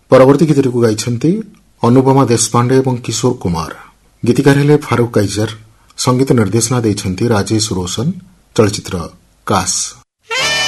ପରବର୍ତ୍ତୀ ଗୀତଟିକୁ ଗାଇଛନ୍ତି ଅନୁପମା ଦେଶପାଣ୍ଡେ ଏବଂ କିଶୋର କୁମାର। ଗୀତିକାର ହେଲେ ଫାରୁକ କାଇଜର। ସଙ୍ଗୀତ ନିର୍ଦ୍ଦେଶନା ଦେଇଛନ୍ତି ରାଜେଶ ରୋଶନ। ଚଳଚ୍ଚିତ୍ର କାଶ।